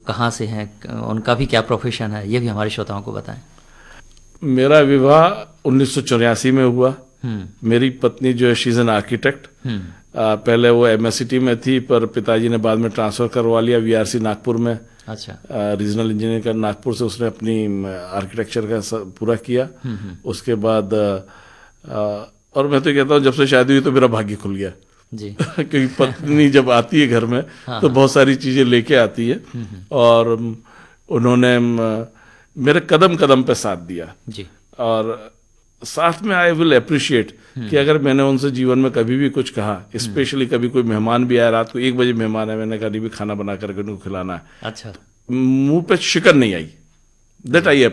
कहाँ से हैं, उनका भी क्या प्रोफेशन है, ये भी हमारे श्रोताओं को बताएं। मेरा विवाह 1984 में हुआ। मेरी पत्नी जो है शी इज एन आर्किटेक्ट। पहले वो एमएससीटी में थी, पर पिताजी ने बाद में ट्रांसफर करवा लिया वीआरसी नागपुर में। अच्छा। रीजनल इंजीनियर का नागपुर से उसने अपनी आर्किटेक्चर का पूरा किया। उसके बाद और मैं तो कहता हूँ जब से शादी हुई तो मेरा भाग्य खुल गया जी। क्योंकि पत्नी जब आती है घर में तो बहुत सारी चीजें लेके आती है, और उन्होंने मेरे कदम कदम पे साथ दिया जी। और साथ में आई विल अप्रिशिएट कि अगर मैंने उनसे जीवन में कभी भी कुछ कहा, स्पेशली कभी कोई मेहमान भी आया, रात को 1 बजे मेहमान है, मैंने कहा नहीं भी खाना बना करके उनको खिलाना है, अच्छा। मुंह पे शिकन नहीं आई, दैट आई